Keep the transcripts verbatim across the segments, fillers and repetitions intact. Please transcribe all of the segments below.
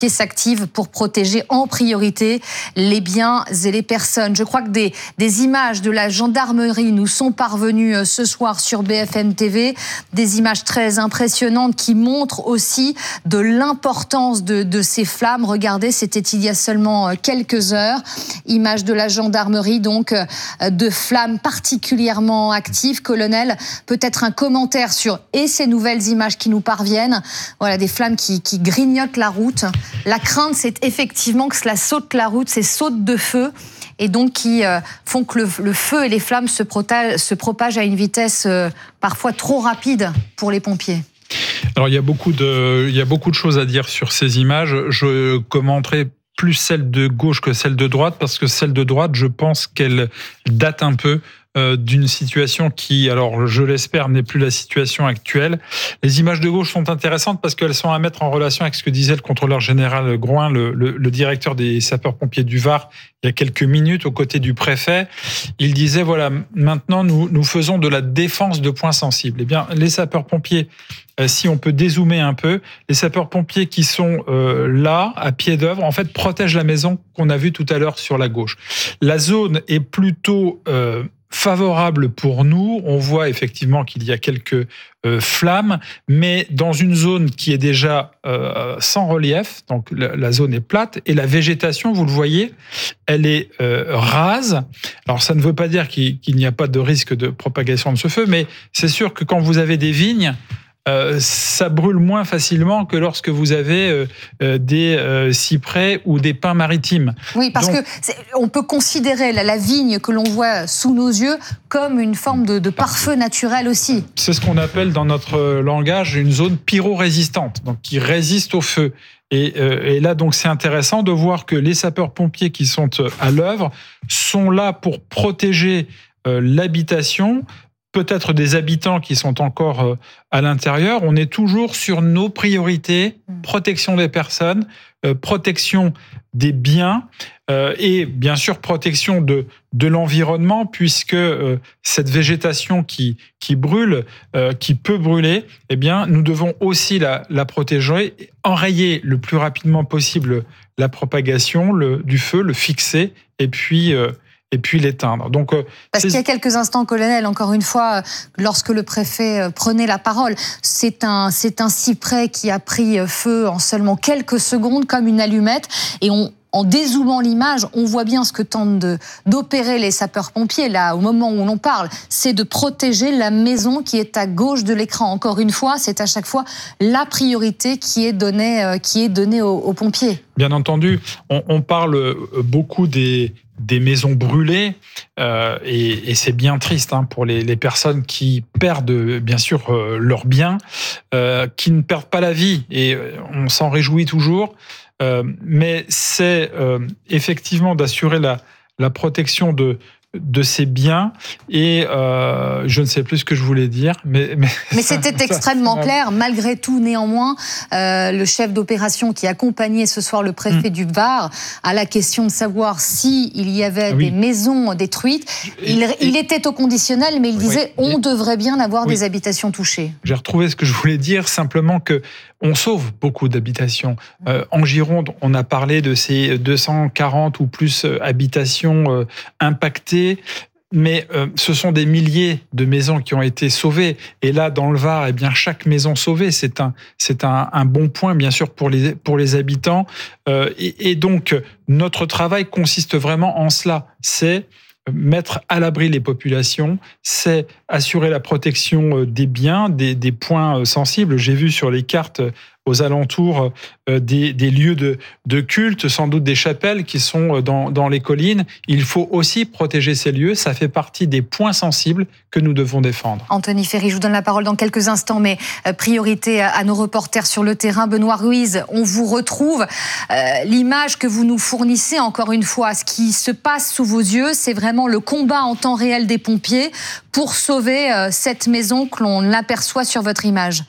qui s'activent pour protéger en priorité les biens et les personnes. Je crois que des, des images de la gendarmerie nous sont parvenues ce soir sur B F M T V, des images très impressionnantes qui montrent aussi de l'importance de, de ces flammes. Regardez, c'était il y a seulement quelques heures. Images de la gendarmerie, donc de flammes particulièrement actives. Colonel, peut-être un commentaire sur et ces nouvelles images qui nous parviennent. Voilà, des flammes qui, qui grignotent la route. La crainte, c'est effectivement que cela saute la route, ces sautes de feu, et donc qui euh, font que le, le feu et les flammes se, prota- se propagent à une vitesse euh, parfois trop rapide pour les pompiers. Alors il y a beaucoup de, il y a beaucoup de choses à dire sur ces images. Je commenterai plus celle de gauche que celle de droite, parce que celle de droite, je pense qu'elle date un peu euh, d'une situation qui, alors je l'espère, n'est plus la situation actuelle. Les images de gauche sont intéressantes parce qu'elles sont à mettre en relation avec ce que disait le contrôleur général Groin, le, le, le directeur des sapeurs-pompiers du Var, il y a quelques minutes, aux côtés du préfet. Il disait, voilà, maintenant nous, nous faisons de la défense de points sensibles. Eh bien, les sapeurs-pompiers, si on peut dézoomer un peu, les sapeurs-pompiers qui sont euh, là, à pied d'œuvre, en fait, protègent la maison qu'on a vue tout à l'heure sur la gauche. La zone est plutôt euh, favorable pour nous. On voit effectivement qu'il y a quelques euh, flammes, mais dans une zone qui est déjà euh, sans relief, donc la, la zone est plate, et la végétation, vous le voyez, elle est euh, rase. Alors ça ne veut pas dire qu'il, qu'il n'y a pas de risque de propagation de ce feu, mais c'est sûr que quand vous avez des vignes, Euh, ça brûle moins facilement que lorsque vous avez euh, euh, des euh, cyprès ou des pins maritimes. Oui, parce Donc, que on peut considérer la, la vigne que l'on voit sous nos yeux comme une forme de, de pare-feu naturel aussi. C'est ce qu'on appelle dans notre langage une zone pyrorésistante, donc qui résiste au feu. Et, euh, et là, donc, c'est intéressant de voir que les sapeurs-pompiers qui sont à l'œuvre sont là pour protéger euh, l'habitation, peut-être des habitants qui sont encore à l'intérieur. On est toujours sur nos priorités, protection des personnes, euh, protection des biens euh, et bien sûr protection de, de l'environnement, puisque euh, cette végétation qui, qui brûle, euh, qui peut brûler, eh bien, nous devons aussi la, la protéger, enrayer le plus rapidement possible la propagation le, du feu, le fixer et puis... Euh, et puis l'éteindre. Donc, euh, Parce qu'il y a quelques instants, colonel, encore une fois, lorsque le préfet prenait la parole, c'est un, c'est un cyprès qui a pris feu en seulement quelques secondes, comme une allumette, et on, en dézoomant l'image, on voit bien ce que tentent de, d'opérer les sapeurs-pompiers, là, au moment où l'on parle, c'est de protéger la maison qui est à gauche de l'écran. Encore une fois, c'est à chaque fois la priorité qui est donnée, euh, qui est donnée aux, aux pompiers. Bien entendu, on, on parle beaucoup des... des maisons brûlées, euh, et, et c'est bien triste hein, pour les, les personnes qui perdent bien sûr euh, leurs biens, euh, qui ne perdent pas la vie, et on s'en réjouit toujours, euh, mais c'est euh, effectivement d'assurer la, la protection de de ces biens, et euh, je ne sais plus ce que je voulais dire, mais... Mais, mais c'était ça, extrêmement ça, clair. Malgré tout, néanmoins, euh, le chef d'opération qui accompagnait ce soir le préfet mmh. du Var à la question de savoir s'il y avait oui. des maisons détruites, et, il, et, il était au conditionnel, mais il disait oui, on et, devrait bien avoir oui. des habitations touchées. J'ai retrouvé ce que je voulais dire, simplement que on sauve beaucoup d'habitations. Euh, en Gironde, on a parlé de ces deux cent quarante ou plus habitations euh, impactées, mais euh, ce sont des milliers de maisons qui ont été sauvées. Et là, dans le Var, eh bien, chaque maison sauvée, c'est un, c'est un, un bon point, bien sûr, pour les, pour les habitants. Euh, et, et donc, notre travail consiste vraiment en cela. C'est mettre à l'abri les populations, c'est assurer la protection des biens, des, des points sensibles. J'ai vu sur les cartes aux alentours des, des lieux de, de culte, sans doute des chapelles qui sont dans, dans les collines. Il faut aussi protéger ces lieux. Ça fait partie des points sensibles que nous devons défendre. Anthony Ferry, je vous donne la parole dans quelques instants, mais priorité à nos reporters sur le terrain. Benoît Ruiz, on vous retrouve. Euh, l'image que vous nous fournissez, encore une fois, ce qui se passe sous vos yeux, c'est vraiment le combat en temps réel des pompiers pour sauver euh, cette maison que l'on aperçoit sur votre image.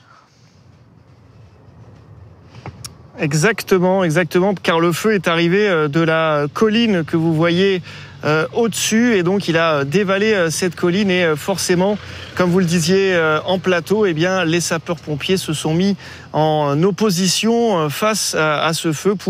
Exactement, exactement, car le feu est arrivé de la colline que vous voyez euh, au-dessus, et donc il a dévalé euh, cette colline, et euh, forcément, comme vous le disiez euh, en plateau, eh bien, les sapeurs-pompiers se sont mis en opposition euh, face à, à ce feu pour